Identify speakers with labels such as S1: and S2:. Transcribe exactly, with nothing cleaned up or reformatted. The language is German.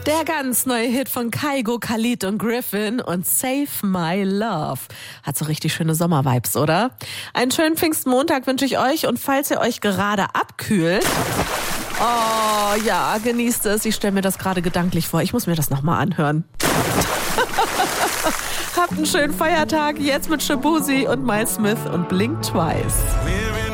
S1: Der ganz neue Hit von Kygo, Khalid und Griffin und Save My Love. Hat so richtig schöne Sommervibes, oder? Einen schönen Pfingstmontag wünsche ich euch und falls ihr euch gerade abkühlt, oh ja, genießt es. Ich stelle mir das gerade gedanklich vor. Ich muss mir das nochmal anhören. Habt einen schönen Feiertag. Jetzt mit Shabuzi und Miles Smith und Blink Twice.